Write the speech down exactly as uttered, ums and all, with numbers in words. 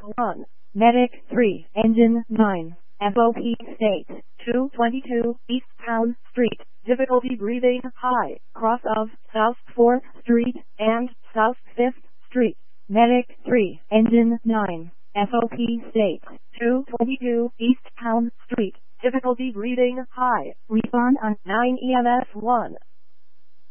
one. Medic three, Engine nine, F O P state, two twenty-two, East Town Street, difficulty breathing high, cross of South fourth Street and South fifth Street. Medic three, Engine nine, F O P state, two twenty-two, East Town Street, difficulty breathing high, respond on nine E M S one.